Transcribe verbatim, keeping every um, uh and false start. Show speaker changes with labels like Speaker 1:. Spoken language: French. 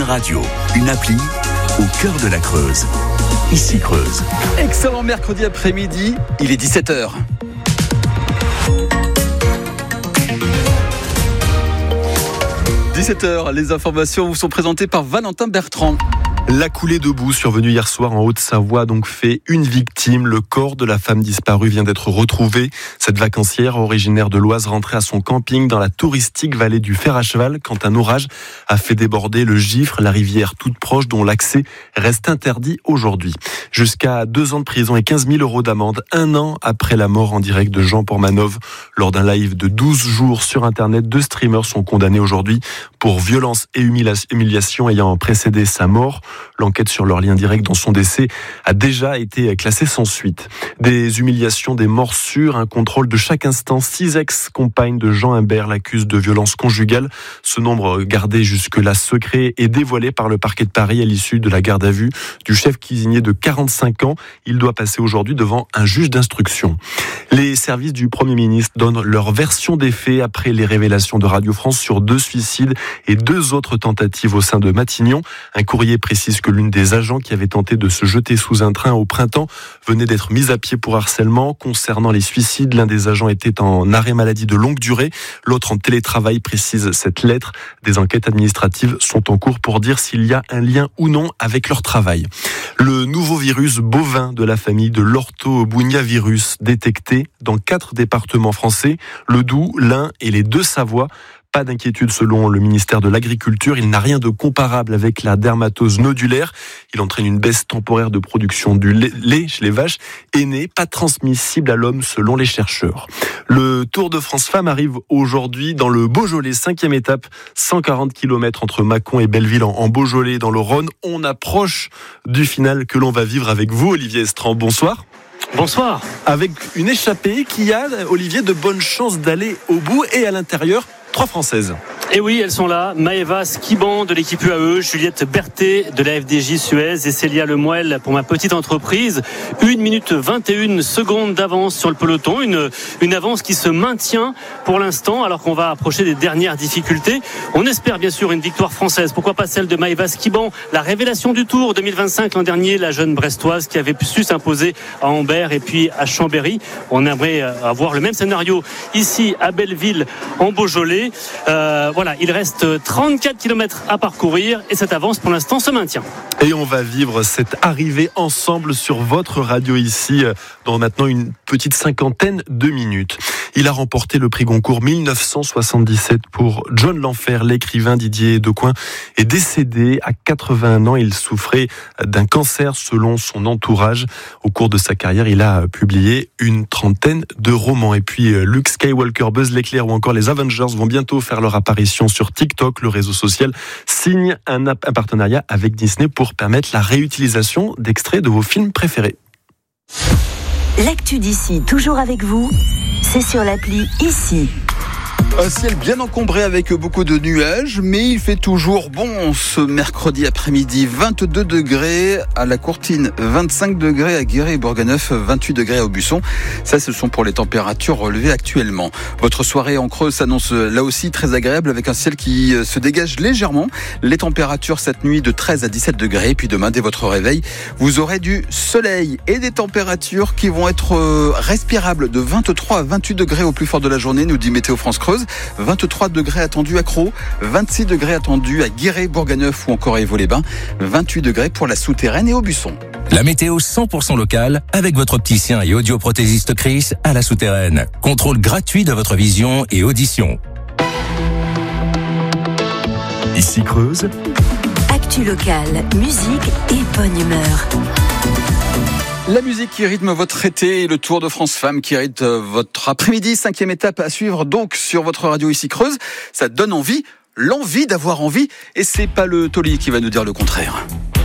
Speaker 1: Radio, une appli au cœur de la Creuse. Ici Creuse.
Speaker 2: Excellent mercredi après-midi, il est dix-sept heures. dix-sept heures, les informations vous sont présentées par Valentin Bertrand.
Speaker 3: La coulée de boue survenue hier soir en Haute-Savoie a donc fait une victime. Le corps de la femme disparue vient d'être retrouvé. Cette vacancière originaire de l'Oise rentrait à son camping dans la touristique vallée du Fer à Cheval quand un orage a fait déborder le Gifre, la rivière toute proche dont l'accès reste interdit aujourd'hui. Jusqu'à deux ans de prison et quinze mille euros d'amende, un an après la mort en direct de Jean Pormanov. Lors d'un live de douze jours sur Internet, deux streamers sont condamnés aujourd'hui pour violence et humiliation ayant précédé sa mort. L'enquête sur leur lien direct dans son décès a déjà été classée sans suite. Des humiliations, des morsures, un contrôle de chaque instant. Six ex-compagnes de Jean Imbert l'accusent de violence conjugale. Ce nombre gardé jusque-là secret est dévoilé par le parquet de Paris à l'issue de la garde à vue du chef cuisinier de quarante-cinq ans. Il doit passer aujourd'hui devant un juge d'instruction. Les services du Premier ministre donnent leur version des faits après les révélations de Radio France sur deux suicides et deux autres tentatives au sein de Matignon. Un courrier précise que l'une des agents qui avait tenté de se jeter sous un train au printemps venait d'être mise à pied pour harcèlement. Concernant les suicides, l'un des agents était en arrêt maladie de longue durée, l'autre en télétravail, précise cette lettre. Des enquêtes administratives sont en cours pour dire s'il y a un lien ou non avec leur travail. Le nouveau virus bovin de la famille de l'orthobunyavirus détecté dans quatre départements français, le Doubs, l'Ain et les Deux-Savoie. Pas d'inquiétude selon le ministère de l'Agriculture, il n'a rien de comparable avec la dermatose nodulaire. Il entraîne une baisse temporaire de production du lait chez les vaches et n'est pas transmissible à l'homme selon les chercheurs. Le Tour de France Femmes arrive aujourd'hui dans le Beaujolais, cinquième étape, cent quarante kilomètres entre Mâcon et Belleville en Beaujolais dans le Rhône. On approche du final que l'on va vivre avec vous, Olivier Estran. Bonsoir.
Speaker 4: Bonsoir.
Speaker 3: Avec une échappée qui a, Olivier, de bonnes chances d'aller au bout et à l'intérieur, trois Françaises.
Speaker 4: Et oui, elles sont là. Maëva Skiban de l'équipe U A E, Juliette Berthet de la F D J Suez et Célia Lemoel pour ma petite entreprise. une minute vingt et une secondes d'avance sur le peloton. Une, une avance qui se maintient pour l'instant alors qu'on va approcher des dernières difficultés. On espère bien sûr une victoire française. Pourquoi pas celle de Maëva Skiban, la révélation du Tour deux mille vingt-cinq l'an dernier, la jeune brestoise qui avait su s'imposer à Ambert et puis à Chambéry. On aimerait avoir le même scénario ici à Belleville en Beaujolais. Euh, Voilà, il reste trente-quatre kilomètres à parcourir et cette avance pour l'instant se maintient.
Speaker 3: Et on va vivre cette arrivée ensemble sur votre radio ici dans maintenant une petite cinquantaine de minutes. Il a remporté le prix Goncourt mille neuf cent soixante-dix-sept pour John L'Enfer. L'écrivain Didier Decoing est décédé à quatre-vingt-un ans. Il souffrait d'un cancer selon son entourage. Au cours de sa carrière, il a publié une trentaine de romans. Et puis Luke Skywalker, Buzz l'éclair ou encore les Avengers vont bientôt faire leur apparition sur TikTok. Le réseau social signe un, un partenariat avec Disney pour permettre la réutilisation d'extraits de vos films préférés.
Speaker 5: L'actu d'ici, toujours avec vous, c'est sur l'appli Ici.
Speaker 2: Un ciel bien encombré avec beaucoup de nuages, mais il fait toujours bon ce mercredi après-midi. vingt-deux degrés à la Courtine, vingt-cinq degrés à Guéret-Bourganeuf, vingt-huit degrés à Aubusson. Ça, ce sont pour les températures relevées actuellement. Votre soirée en Creuse s'annonce là aussi très agréable avec un ciel qui se dégage légèrement. Les températures cette nuit de treize à dix-sept degrés. Puis demain, dès votre réveil, vous aurez du soleil et des températures qui vont être respirables de vingt-trois à vingt-huit degrés au plus fort de la journée, nous dit Météo France Creuse. vingt-trois degrés attendus à Crau, vingt-six degrés attendus à Guéret, Bourganeuf ou encore à Évaux-les-Bains, vingt-huit degrés pour la Souterraine et Aubusson.
Speaker 6: La météo cent pour cent locale avec votre opticien et audioprothésiste Chris à la Souterraine. Contrôle gratuit de votre vision et audition.
Speaker 1: Ici Creuse.
Speaker 5: Actu locale, musique et bonne humeur.
Speaker 2: La musique qui rythme votre été et le Tour de France Femmes qui rythme votre après-midi. Cinquième étape à suivre donc sur votre radio ici Creuse. Ça donne envie, l'envie d'avoir envie. Et c'est pas le taulier qui va nous dire le contraire.